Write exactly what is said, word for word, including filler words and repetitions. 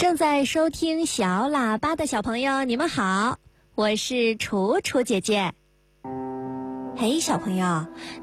正在收听小喇叭的小朋友，你们好，我是楚楚姐姐。嘿，小朋友，